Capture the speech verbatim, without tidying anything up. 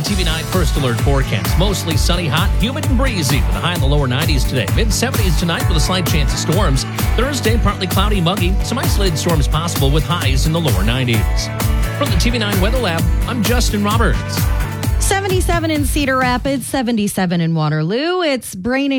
The T V nine First Alert forecast. Mostly sunny, hot, humid, and breezy with a high in the lower nineties today. mid seventies tonight with a slight chance of storms. Thursday, partly cloudy, muggy. Some isolated storms possible with highs in the lower nineties. From the T V nine Weather Lab, I'm Justin Roberts. seventy-seven in Cedar Rapids, seventy-seven in Waterloo. It's raining.